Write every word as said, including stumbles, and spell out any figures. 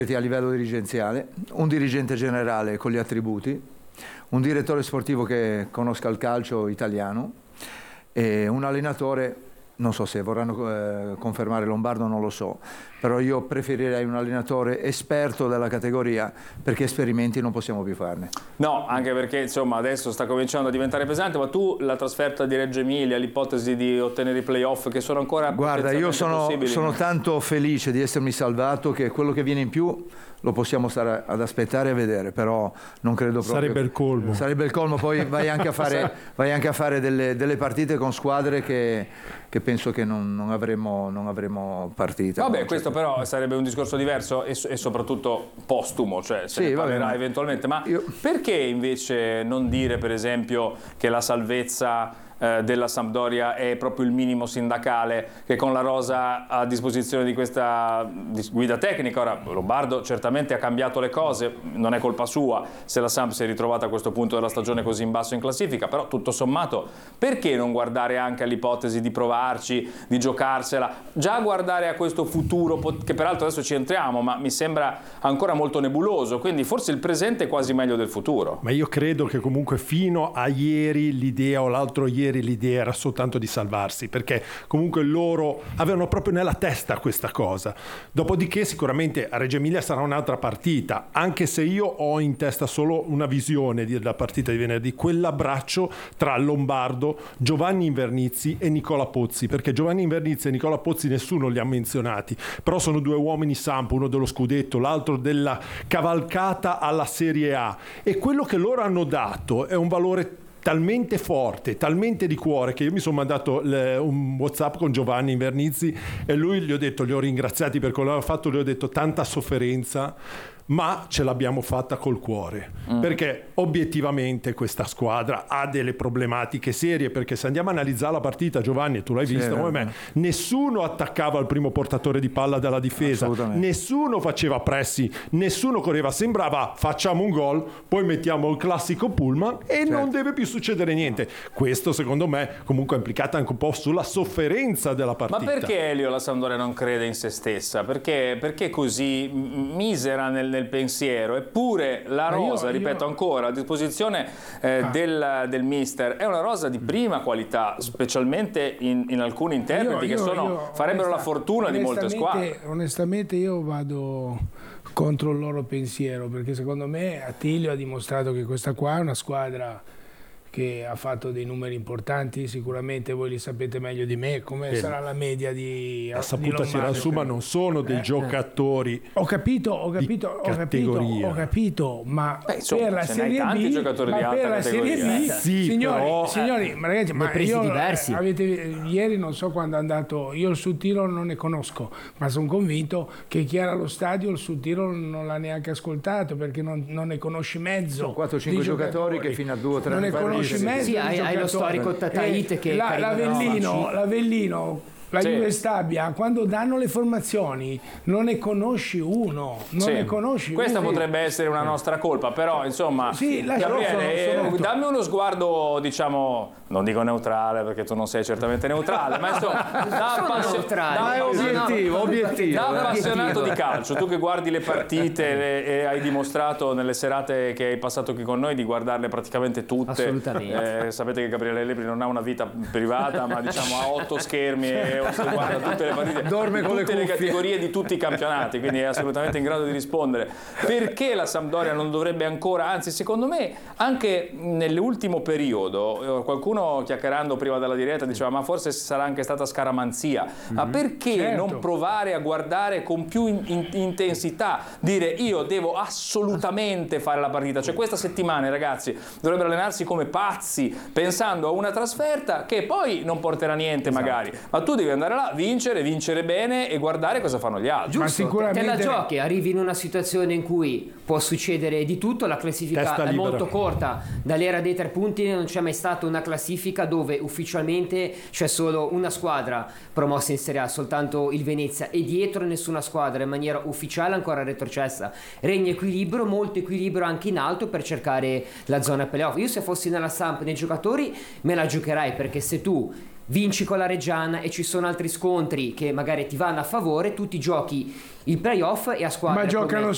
a livello dirigenziale, un dirigente generale con gli attributi, un direttore sportivo che conosca il calcio italiano e un allenatore, non so se vorranno eh, confermare Lombardo, non lo so, però io preferirei un allenatore esperto della categoria, perché esperimenti non possiamo più farne. No, anche perché insomma adesso sta cominciando a diventare pesante, ma tu la trasferta di Reggio Emilia, l'ipotesi di ottenere i playoff che sono ancora Guarda, io sono, possibili. sono tanto felice di essermi salvato che quello che viene in più lo possiamo stare ad aspettare e a vedere, però non credo proprio. Sarebbe il colmo. Sarebbe il colmo, poi vai anche a fare, vai anche a fare delle, delle partite con squadre che, che penso che non, non, avremo, non avremo partita. Vabbè, no? questo Certo. però sarebbe un discorso diverso e, e soprattutto postumo, cioè se sì, ne parlerà vabbè, eventualmente, ma io... perché invece non dire per esempio che la salvezza della Sampdoria è proprio il minimo sindacale, che con la rosa a disposizione di questa guida tecnica, ora Lombardo certamente ha cambiato le cose, non è colpa sua se la Samp si è ritrovata a questo punto della stagione così in basso in classifica, però tutto sommato perché non guardare anche all'ipotesi di provarci, di giocarsela, già guardare a questo futuro che peraltro adesso ci entriamo, ma mi sembra ancora molto nebuloso, quindi forse il presente è quasi meglio del futuro. Ma io credo che comunque fino a ieri l'idea o l'altro ieri l'idea era soltanto di salvarsi, perché comunque loro avevano proprio nella testa questa cosa. Dopodiché sicuramente a Reggio Emilia sarà un'altra partita, anche se io ho in testa solo una visione della partita di venerdì, quell'abbraccio tra Lombardo, Giovanni Invernizzi e Nicola Pozzi, perché Giovanni Invernizzi e Nicola Pozzi nessuno li ha menzionati, però sono due uomini Samp, uno dello scudetto, l'altro della cavalcata alla Serie A, e quello che loro hanno dato è un valore talmente forte, talmente di cuore, che io mi sono mandato le, un WhatsApp con Giovanni Invernizzi e lui gli ho detto, li ho ringraziati per quello che ha fatto, gli ho detto tanta sofferenza, ma ce l'abbiamo fatta col cuore, mm. perché obiettivamente questa squadra ha delle problematiche serie, perché se andiamo a analizzare la partita, Giovanni, tu l'hai sì, vista come me, nessuno attaccava il primo portatore di palla dalla difesa, nessuno faceva pressi, nessuno correva, sembrava facciamo un gol, poi mettiamo il classico pullman e certo. non deve più succedere niente. Questo secondo me comunque è implicato anche un po' sulla sofferenza della partita. Ma perché Elio la Sampdoria non crede in se stessa? Perché, perché così misera nel, nel pensiero? Eppure la rosa, io, ripeto io... ancora, a disposizione eh, ah. del, del mister è una rosa di prima qualità, specialmente in, in alcuni interpreti io, io, che sono, io, farebbero la fortuna di molte squadre. Onestamente io vado contro il loro pensiero, perché secondo me Attilio ha dimostrato che questa qua è una squadra che ha fatto dei numeri importanti, sicuramente voi li sapete meglio di me, come Bene. sarà la media di ha saputo tirare su, ma non sono dei eh? giocatori ho capito, ho capito, ho capito, ho capito, ma Beh, insomma, per la Serie B, giocatori ma di per la Serie B, sì, signori, però, signori, ma ragazzi, ma io diversi. avete ieri non so quando è andato, io il Sud Tirol non ne conosco, ma sono convinto che chi era allo stadio il Sud Tirol non l'ha neanche ascoltato, perché non, non ne conosci mezzo. Sono quattro cinque giocatori, giocatori che fino a due o tre anni fa sì, hai, hai lo storico Tataite che la, l'Avellino, l'Avellino, la sì. Juve Stabia, quando danno le formazioni non ne conosci uno, non sì. ne conosci questa uno. potrebbe essere una nostra colpa, però insomma sì, Gabriele, sono, sono eh, dammi uno sguardo, diciamo, non dico neutrale perché tu non sei certamente neutrale, ma insomma da, appassion- da, è obiettivo, no, obiettivo, da appassionato obiettivo. di calcio, tu che guardi le partite le, e hai dimostrato nelle serate che hai passato qui con noi di guardarle praticamente tutte. Assolutamente. Eh, sapete che Gabriele Lepri non ha una vita privata, ma diciamo ha otto schermi e guarda tutte le partite, dorme con tutte le, le categorie di tutti i campionati, quindi è assolutamente in grado di rispondere. Perché la Sampdoria non dovrebbe ancora, anzi secondo me anche nell'ultimo periodo, qualcuno chiacchierando prima della diretta diceva ma forse sarà anche stata scaramanzia, mm-hmm. ma perché certo. non provare a guardare con più in, in, intensità, dire io devo assolutamente fare la partita, cioè questa settimana ragazzi dovrebbero allenarsi come pazzi pensando a una trasferta che poi non porterà niente esatto. magari, ma tu devi andare là, vincere, vincere bene e guardare cosa fanno gli altri. Giusto, ma sicuramente te la giochi, arrivi in una situazione in cui può succedere di tutto, la classifica Testa è libera. molto corta, dall'era dei tre punti non c'è mai stata una classifica dove ufficialmente c'è solo una squadra promossa in Serie A, soltanto il Venezia, e dietro nessuna squadra in maniera ufficiale ancora retrocessa. Regna equilibrio, molto equilibrio anche in alto per cercare la zona playoff. Io se fossi nella Samp nei giocatori me la giocherai, perché se tu vinci con la Reggiana e ci sono altri scontri che magari ti vanno a favore, tu ti giochi il playoff e a squadra ma giocano come